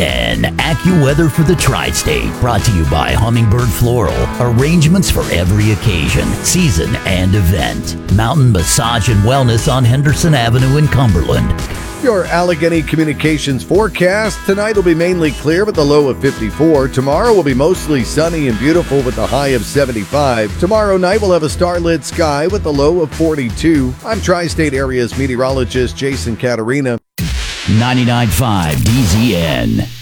DZN AccuWeather for the Tri-State, brought to you by Hummingbird Floral. Arrangements for every occasion, season, and event. Mountain Massage and Wellness on Henderson Avenue in Cumberland. Your Allegheny Communications forecast. Tonight will be mainly clear with a low of 54. Tomorrow will be mostly sunny and beautiful with a high of 75. Tomorrow night we'll have a starlit sky with a low of 42. I'm Tri-State Area's meteorologist Jason Caterina. 99.5 DZN.